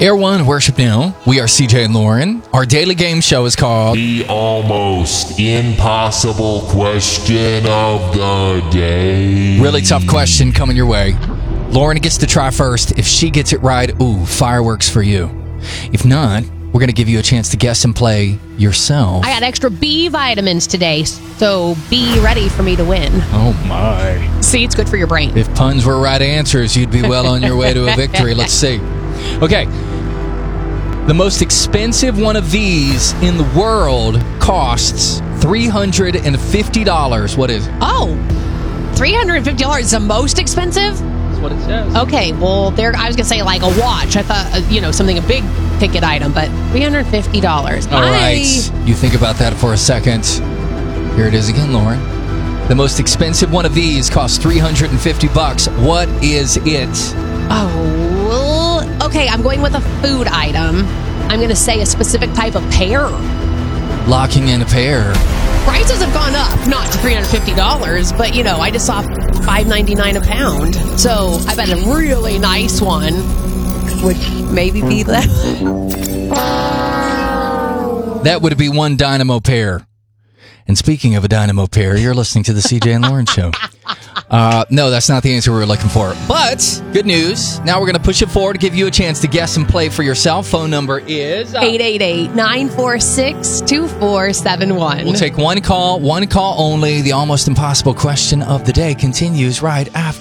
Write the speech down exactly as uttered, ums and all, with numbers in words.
Air One Worship Now. We are C J and Lauren. Our daily game show is called The Almost Impossible Question of the Day. Really tough question coming your way. Lauren gets to try first. If she gets it right, ooh, fireworks for you. If not, we're going to give you a chance to guess and play yourself. I got extra B vitamins today, so be ready for me to win. Oh, my. See, it's good for your brain. If puns were right answers, you'd be well on your way to a victory. Let's see. Okay. The most expensive one of these in the world costs three hundred fifty dollars. What is it? Oh, three hundred fifty dollars is the most expensive? That's what it says. Okay, well, there. I was going to say like a watch. I thought, uh, you know, something, a big ticket item, but three hundred fifty dollars. All right. You think about that for a second. Here it is again, Lauren. The most expensive one of these costs three hundred fifty bucks. What is it? Oh, okay. I'm going with a food item. I'm going to say a specific type of pear. Locking in a pear. Prices have gone up, not to three hundred fifty dollars, but, you know, I just saw five ninety-nine a pound. So I bet a really nice one would maybe be that. That would be one Dynamo pear. And speaking of a Dynamo pear, you're listening to the C J and Lauren Show. Uh, no, that's not the answer we were looking for. But, good news. Now we're going to push it forward to give you a chance to guess and play for yourself. Phone number is... eight eight eight, nine four six, two four seven one. We'll take one call, one call only. The almost impossible question of the day continues right after